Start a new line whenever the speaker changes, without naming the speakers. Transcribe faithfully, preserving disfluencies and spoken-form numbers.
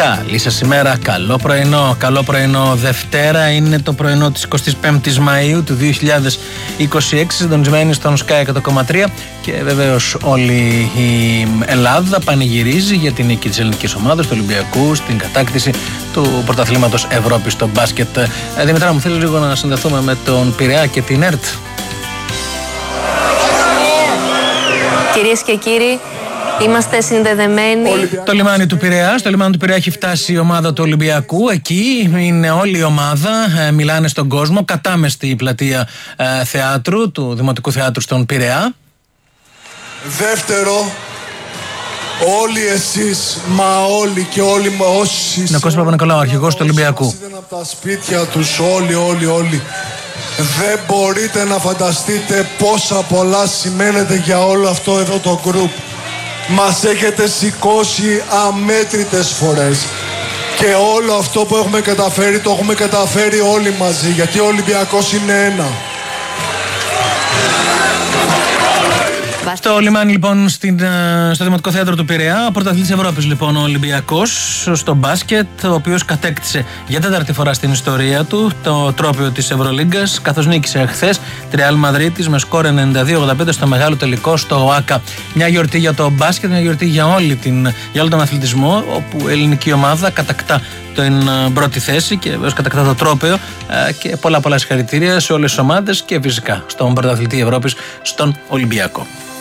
Καλή σας ημέρα, καλό πρωινό, καλό πρωινό. Δευτέρα είναι το πρωινό της εικοστής πέμπτης Μαΐου του δύο χιλιάδες είκοσι έξι, συντονισμένοι στον Sky εκατό κόμμα τρία και βεβαίως όλη η Ελλάδα πανηγυρίζει για την νίκη της ελληνικής ομάδας του Ολυμπιακού στην κατάκτηση του πρωταθλήματος Ευρώπης στο μπάσκετ. Ε, Δημητρά μου, θέλεις λίγο να συνδεθούμε με τον Πειραιά και την ΕΡΤ?
Κυρίες και κύριοι, είμαστε συνδεδεμένοι.
Το λιμάνι του Πειραιά, στο λιμάνι του Πειραιά έχει φτάσει η ομάδα του Ολυμπιακού. Εκεί είναι όλη η ομάδα, ε, μιλάνε στον κόσμο, κατάμεστη η πλατεία ε, θεάτρου, του Δημοτικού Θεάτρου στον Πειραιά.
Δεύτερο, όλοι εσείς, μα όλοι και όλοι μα όσοι...
Είναι ο Κώστας Παπα-Νικολάου, αρχηγός του Ολυμπιακού.
Ήταν από τα σπίτια τους, όλοι, όλοι, όλοι. Δεν μπορείτε να φανταστείτε πόσα πολλά σημαίνεται για όλο αυτό εδώ το γκρουπ. Μας έχετε σηκώσει αμέτρητες φορές. Και όλο αυτό που έχουμε καταφέρει, το έχουμε καταφέρει όλοι μαζί. Γιατί ο Ολυμπιακός είναι ένα.
Στο λιμάνι λοιπόν στην, στο Δημοτικό Θέατρο του Πειραιά, ο πρωταθλητής Ευρώπης λοιπόν ο Ολυμπιακός στο μπάσκετ, ο οποίος κατέκτησε για τέταρτη φορά στην ιστορία του το τρόπαιο της Ευρωλίγκας, καθώς νίκησε χθες τη Ρεάλ Μαδρίτης με σκορ ενενήντα δύο ογδόντα πέντε στο μεγάλο τελικό στο ΟΑΚΑ. Μια γιορτή για το μπάσκετ, μια γιορτή για, όλη την, για όλο τον αθλητισμό, όπου η ελληνική ομάδα κατακτά την πρώτη θέση και βέβαια κατακτά το τρόπαιο, και πολλά πολλά συγχαρητήρια σε όλες τις ομάδες και φυσικά στον πρωταθλητή Ευρώπης, στον Ολυμπιακό.